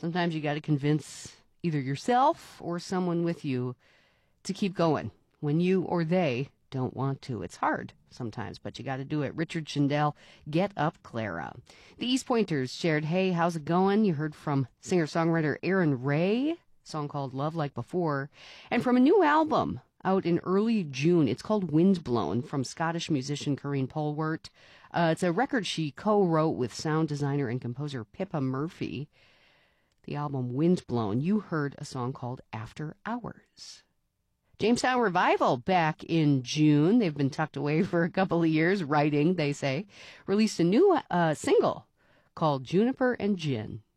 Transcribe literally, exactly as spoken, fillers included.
Sometimes you got to convince either yourself or someone with you to keep going when you or they don't want to. It's hard sometimes, but you got to do it. Richard Shindell, Get Up, Clara. The East Pointers shared, Hey, how's it going? You heard from singer-songwriter Aaron Ray, a song called Love Like Before, and from a new album out in early June. It's called Windblown, from Scottish musician Corinne Polwart. Uh, it's a record she co-wrote with sound designer and composer Pippa Murphy. The album Windblown, you heard a song called After Hours. Jamestown Revival back in June. They've been tucked away for a couple of years, writing, they say. Released a new uh, single called Juniper and Gin.